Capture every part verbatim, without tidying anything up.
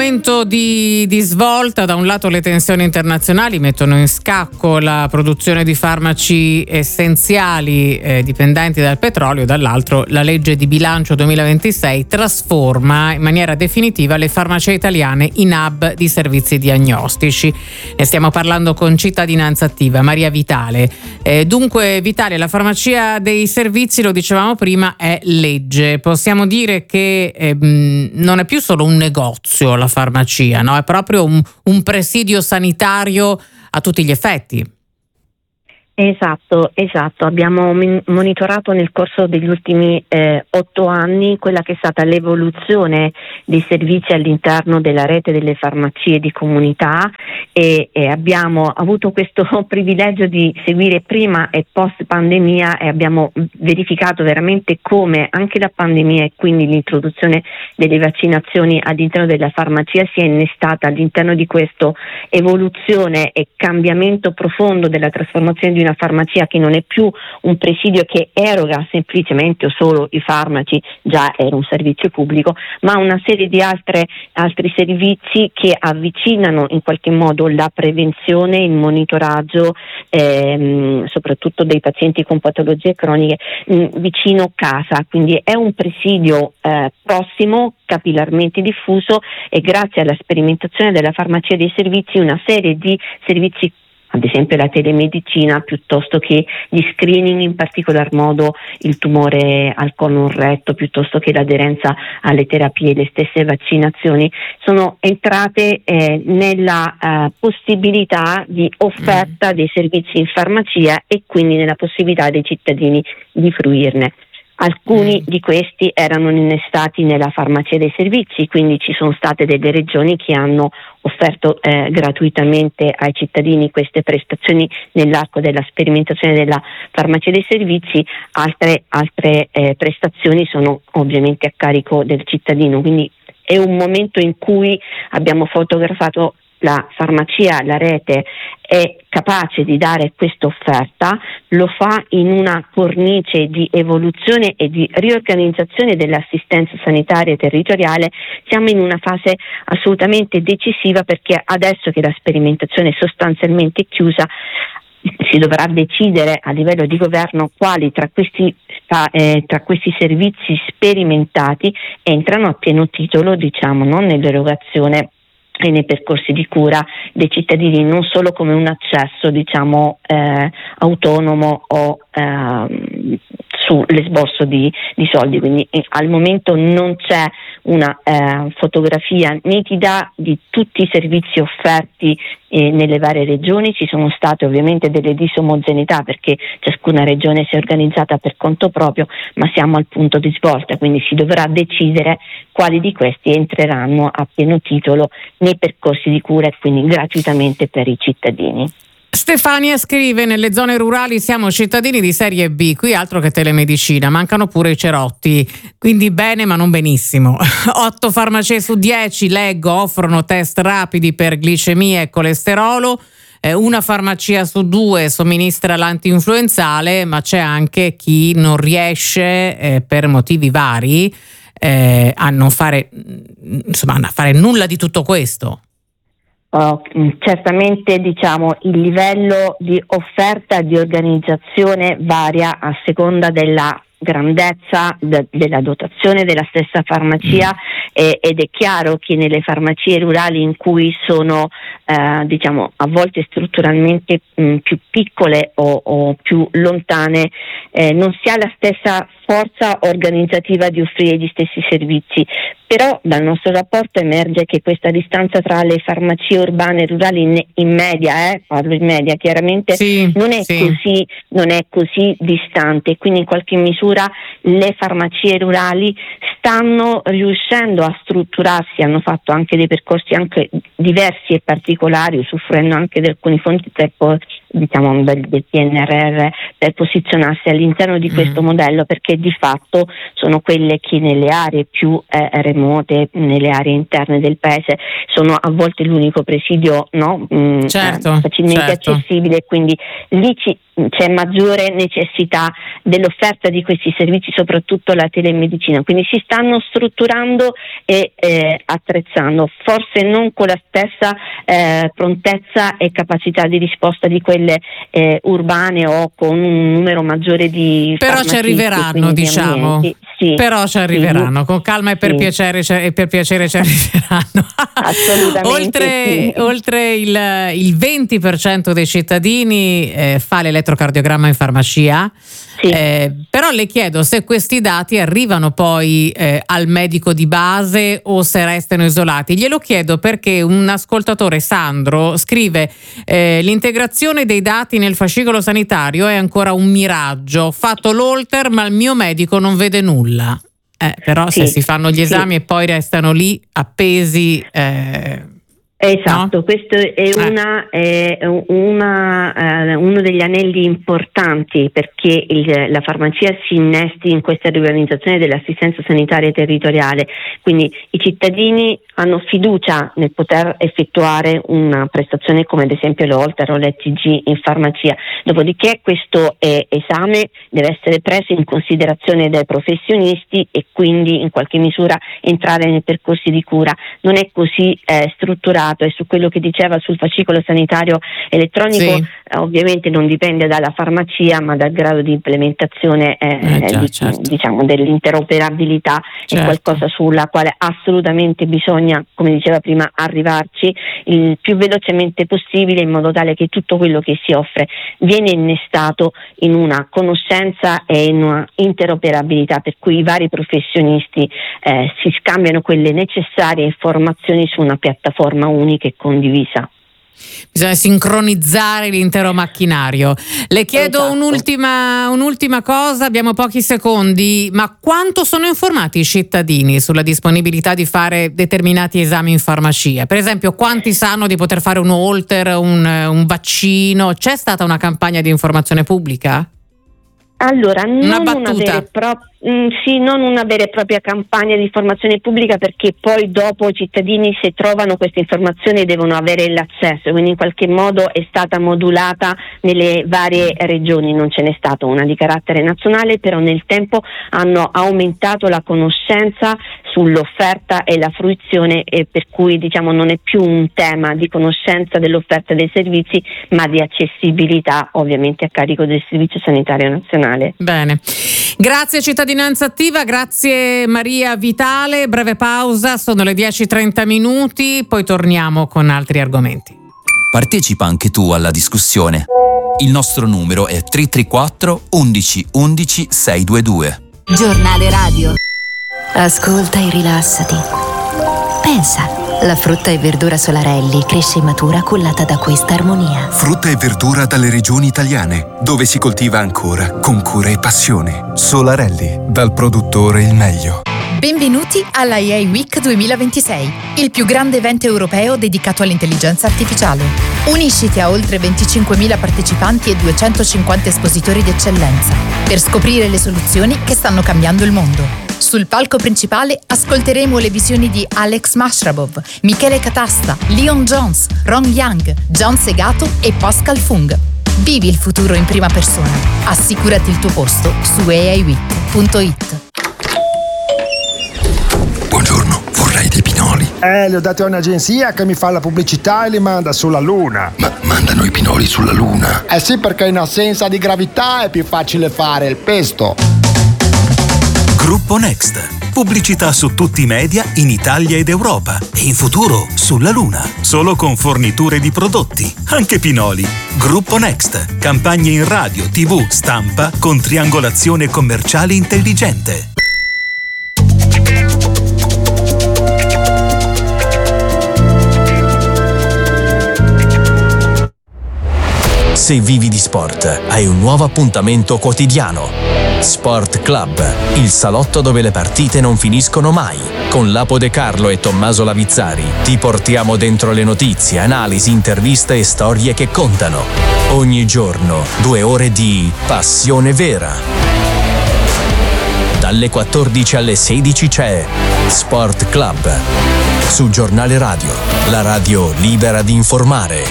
momento di, di svolta. Da un lato le tensioni internazionali mettono in scacco la produzione di farmaci essenziali eh, dipendenti dal petrolio, dall'altro la legge di bilancio duemilaventisei trasforma in maniera definitiva le farmacie italiane in hub di servizi diagnostici. Ne stiamo parlando con Cittadinanza Attiva. Maria Vitale. Eh, dunque Vitale, la farmacia dei servizi, lo dicevamo prima, è legge. Possiamo dire che eh, non è più solo un negozio la farmacia, no? È proprio un, un presidio sanitario a tutti gli effetti. Esatto, esatto. Abbiamo min- monitorato nel corso degli ultimi eh, otto anni quella che è stata l'evoluzione dei servizi all'interno della rete delle farmacie di comunità e, e abbiamo avuto questo privilegio di seguire prima e post pandemia e abbiamo verificato veramente come anche la pandemia e quindi l'introduzione delle vaccinazioni all'interno della farmacia sia innestata all'interno di questa evoluzione e cambiamento profondo della trasformazione di una farmacia che non è più un presidio che eroga semplicemente o solo i farmaci, già era un servizio pubblico, ma una serie di altre, altri servizi che avvicinano in qualche modo la prevenzione, il monitoraggio ehm, soprattutto dei pazienti con patologie croniche mh, vicino casa, quindi è un presidio eh, prossimo, capillarmente diffuso e grazie alla sperimentazione della farmacia dei servizi una serie di servizi, ad esempio la telemedicina piuttosto che gli screening, in particolar modo il tumore al colon retto piuttosto che l'aderenza alle terapie, le stesse vaccinazioni, sono entrate eh, nella eh, possibilità di offerta dei servizi in farmacia e quindi nella possibilità dei cittadini di fruirne. Alcuni di questi erano innestati nella farmacia dei servizi, quindi ci sono state delle regioni che hanno offerto eh, gratuitamente ai cittadini queste prestazioni nell'arco della sperimentazione della farmacia dei servizi, altre, altre eh, prestazioni sono ovviamente a carico del cittadino, quindi è un momento in cui abbiamo fotografato la farmacia, la rete è capace di dare questa offerta, lo fa in una cornice di evoluzione e di riorganizzazione dell'assistenza sanitaria territoriale. Siamo in una fase assolutamente decisiva perché adesso che la sperimentazione è sostanzialmente chiusa si dovrà decidere a livello di governo quali tra questi, eh, tra questi servizi sperimentati entrano a pieno titolo, diciamo, no, nell'erogazione e nei percorsi di cura dei cittadini, non solo come un accesso diciamo eh, autonomo o eh, sull'esborso di, di soldi, quindi eh, al momento non c'è una eh, fotografia nitida di tutti i servizi offerti eh, nelle varie regioni. Ci sono state ovviamente delle disomogeneità perché ciascuna regione si è organizzata per conto proprio, ma siamo al punto di svolta, quindi si dovrà decidere quali di questi entreranno a pieno titolo nei percorsi di cura e quindi gratuitamente per i cittadini. Stefania scrive: nelle zone rurali siamo cittadini di serie B, qui altro che telemedicina, mancano pure i cerotti, quindi bene ma non benissimo. Otto farmacie su dieci, leggo, offrono test rapidi per glicemia e colesterolo, eh, una farmacia su due somministra l'antinfluenzale, ma c'è anche chi non riesce eh, per motivi vari eh, a non fare, insomma, a fare nulla di tutto questo. Uh, certamente diciamo il livello di offerta di organizzazione varia a seconda della grandezza de- della dotazione della stessa farmacia e- ed è chiaro che nelle farmacie rurali in cui sono eh, diciamo a volte strutturalmente mh, più piccole o, o più lontane eh, non si ha la stessa forza organizzativa di offrire gli stessi servizi, però dal nostro rapporto emerge che questa distanza tra le farmacie urbane e rurali in, in media, eh, parlo in media chiaramente, sì, non è sì. così non è così distante, quindi in qualche misura le farmacie rurali stanno riuscendo a strutturarsi, hanno fatto anche dei percorsi anche diversi e particolari, usufruendo anche di alcuni fondi per diciamo del, del P N R R per posizionarsi all'interno di questo mm. modello, perché di fatto sono quelle che nelle aree più eh, remote, nelle aree interne del paese, sono a volte l'unico presidio, no? Mm, certo, eh, facilmente certo. accessibile, quindi lì ci, c'è maggiore necessità dell'offerta di questi servizi, soprattutto la telemedicina, quindi si stanno strutturando e eh, attrezzando, forse non con la stessa eh, prontezza e capacità di risposta di quelle eh, urbane o con un numero maggiore di però ci arriveranno, diciamo di sì, però ci arriveranno sì. Con calma e per, sì. piacere, e per piacere ci arriveranno. Assolutamente oltre, sì. oltre il, il venti per cento dei cittadini eh, fa l'elettrocardiogramma in farmacia, sì. eh, però le chiedo se questi dati arrivano poi eh, al medico di base o se restano isolati. Glielo chiedo perché un ascoltatore, Sandro, scrive eh, l'integrazione dei dati nel fascicolo sanitario è ancora un miraggio, ho fatto l'Holter ma il mio medico non vede nulla. Eh, però sì, se si fanno gli esami sì. e poi restano lì appesi eh, esatto, no? questo è, una, eh. è una, eh, uno degli anelli importanti perché il, la farmacia si innesti in questa riorganizzazione dell'assistenza sanitaria territoriale, quindi i cittadini hanno fiducia nel poter effettuare una prestazione come ad esempio l'Holter o l'E T G in farmacia, dopodiché questo eh, esame deve essere preso in considerazione dai professionisti e quindi in qualche misura entrare nei percorsi di cura. Non è così eh, strutturato, e su quello che diceva sul fascicolo sanitario elettronico sì. eh, ovviamente non dipende dalla farmacia ma dal grado di implementazione eh, eh, già, di, certo. diciamo dell'interoperabilità, certo. È qualcosa sulla quale assolutamente bisogna, come diceva prima, arrivarci il più velocemente possibile in modo tale che tutto quello che si offre viene innestato in una conoscenza e in una interoperabilità per cui i vari professionisti eh, si scambiano quelle necessarie informazioni su una piattaforma unica e condivisa. Bisogna sincronizzare l'intero macchinario. Le chiedo esatto. un'ultima, un'ultima cosa, abbiamo pochi secondi, ma quanto sono informati i cittadini sulla disponibilità di fare determinati esami in farmacia? Per esempio, quanti sanno di poter fare un Holter, un, un vaccino? C'è stata una campagna di informazione pubblica? Allora, non una, una vera e propria Mm, sì, non una vera e propria campagna di informazione pubblica, perché poi dopo i cittadini, se trovano queste informazioni, devono avere l'accesso, quindi in qualche modo è stata modulata nelle varie regioni, non ce n'è stata una di carattere nazionale, però nel tempo hanno aumentato la conoscenza sull'offerta e la fruizione, e per cui diciamo non è più un tema di conoscenza dell'offerta dei servizi ma di accessibilità, ovviamente a carico del Servizio Sanitario Nazionale. Bene, grazie Cittadinanza Attiva, grazie Maria Vitale. Breve pausa, sono le dieci e trenta minuti, poi torniamo con altri argomenti. Partecipa anche tu alla discussione. Il nostro numero è tre tre quattro undici undici sei due due. Giornale radio. Ascolta e rilassati. Pensa, la frutta e verdura Solarelli cresce e matura cullata da questa armonia. Frutta e verdura dalle regioni italiane, dove si coltiva ancora con cura e passione. Solarelli, dal produttore il meglio. Benvenuti alla A I Week duemilaventisei, il più grande evento europeo dedicato all'intelligenza artificiale. Unisciti a oltre venticinquemila partecipanti e duecentocinquanta espositori d'eccellenza per scoprire le soluzioni che stanno cambiando il mondo. Sul palco principale ascolteremo le visioni di Alex Mashrabov, Michele Catasta, Leon Jones, Ron Young, John Segato e Pascal Fung. Vivi il futuro in prima persona. Assicurati il tuo posto su a i week punto it. Buongiorno, vorrei dei pinoli. Eh, li ho dati a un'agenzia che mi fa la pubblicità e li manda sulla Luna. Ma mandano i pinoli sulla Luna? Eh sì, perché in assenza di gravità è più facile fare il pesto. Gruppo Next. Pubblicità su tutti i media in Italia ed Europa e in futuro sulla Luna. Solo con forniture di prodotti, anche pinoli. Gruppo Next. Campagne in radio, tivù, stampa con triangolazione commerciale intelligente. Se vivi di sport, hai un nuovo appuntamento quotidiano. Sport Club, il salotto dove le partite non finiscono mai. Con Lapo De Carlo e Tommaso Lavizzari ti portiamo dentro le notizie, analisi, interviste e storie che contano. Ogni giorno due ore di passione vera. Dalle quattordici alle sedici c'è Sport Club su Giornale Radio, la radio libera di informare.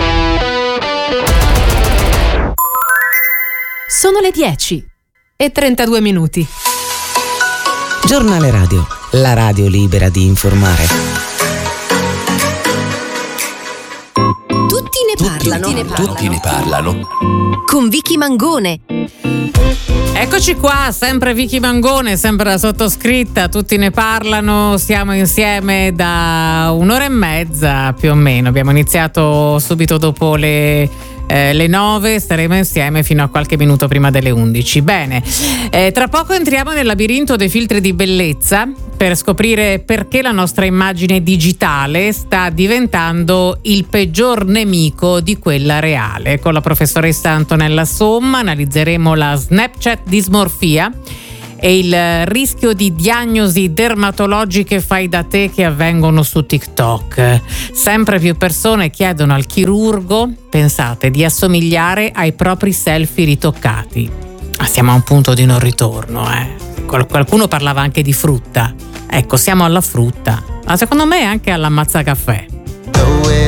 Sono le dieci e trentadue minuti. Giornale Radio, la radio libera di informare. Tutti ne parlano. Tutti ne parlano. Tutti ne parlano. Con Vicky Mangone. Eccoci qua, sempre Vicky Mangone, sempre la sottoscritta, tutti ne parlano, siamo insieme da un'ora e mezza più o meno, abbiamo iniziato subito dopo le, eh, le nove, staremo insieme fino a qualche minuto prima delle undici. Bene, eh, tra poco entriamo nel labirinto dei filtri di bellezza per scoprire perché la nostra immagine digitale sta diventando il peggior nemico di quella reale. Con la professoressa Antonella Somma analizzeremo la Snapchat dismorfia e il rischio di diagnosi dermatologiche fai da te che avvengono su TikTok. Sempre più persone chiedono al chirurgo, pensate, di assomigliare ai propri selfie ritoccati. Ah, siamo a un punto di non ritorno, eh. Qualcuno parlava anche di frutta. Ecco, siamo alla frutta, ma secondo me anche all'ammazzacaffè.